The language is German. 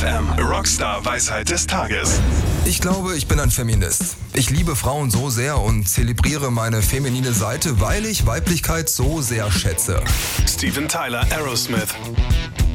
FM, Rockstar Weisheit des Tages. Ich glaube, ich bin ein Feminist. Ich liebe Frauen so sehr und zelebriere meine feminine Seite, weil ich Weiblichkeit so sehr schätze. Steven Tyler, Aerosmith.